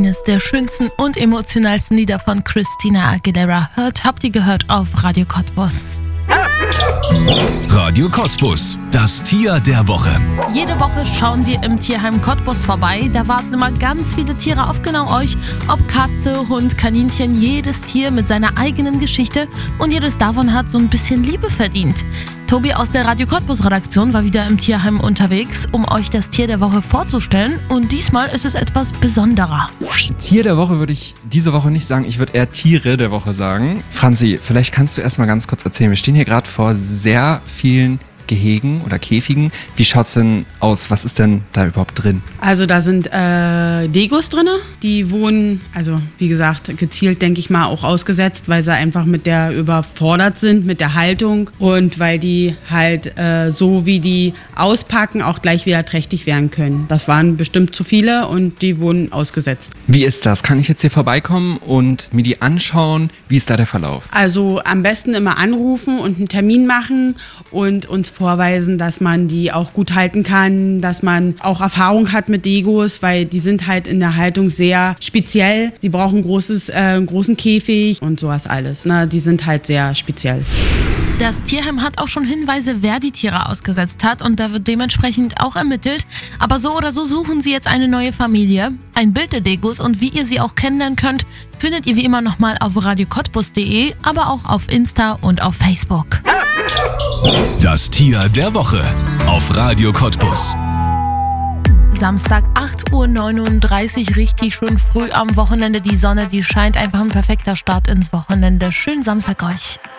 eines der schönsten und emotionalsten Lieder von Christina Aguilera hört, habt ihr gehört auf Radio Cottbus. Radio Cottbus, das Tier der Woche. Jede Woche schauen wir im Tierheim Cottbus vorbei. Da warten immer ganz viele Tiere auf genau euch. Ob Katze, Hund, Kaninchen, jedes Tier mit seiner eigenen Geschichte. Und jedes davon hat so ein bisschen Liebe verdient. Tobi aus der Radio Cottbus Redaktion war wieder im Tierheim unterwegs, um euch das Tier der Woche vorzustellen. Und diesmal ist es etwas besonderer. Tier der Woche würde ich diese Woche nicht sagen. Ich würde eher Tiere der Woche sagen. Franzi, vielleicht kannst du erst mal ganz kurz erzählen. Wir stehen hier gerade vor sehr vielen Gehegen oder Käfigen. Wie schaut's denn aus? Was ist denn da überhaupt drin? Also da sind Degos drin. Die wohnen, also wie gesagt, gezielt, denke ich mal, auch ausgesetzt, weil sie einfach mit der überfordert sind, mit der Haltung und weil die halt so wie die auspacken, auch gleich wieder trächtig werden können. Das waren bestimmt zu viele und die wurden ausgesetzt. Wie ist das? Kann ich jetzt hier vorbeikommen und mir die anschauen? Wie ist da der Verlauf? Also am besten immer anrufen und einen Termin machen und uns vorweisen, dass man die auch gut halten kann, dass man auch Erfahrung hat mit Degos, weil die sind halt in der Haltung sehr speziell. Sie brauchen einen großen Käfig und sowas alles. Ne? Die sind halt sehr speziell. Das Tierheim hat auch schon Hinweise, wer die Tiere ausgesetzt hat und da wird dementsprechend auch ermittelt. Aber so oder so suchen sie jetzt eine neue Familie. Ein Bild der Degos und wie ihr sie auch kennenlernen könnt, findet ihr wie immer nochmal auf radiocottbus.de, aber auch auf Insta und auf Facebook. Das Tier der Woche auf Radio Cottbus. Samstag 8:39 Uhr, richtig schön früh am Wochenende. Die Sonne, die scheint, einfach ein perfekter Start ins Wochenende. Schönen Samstag euch.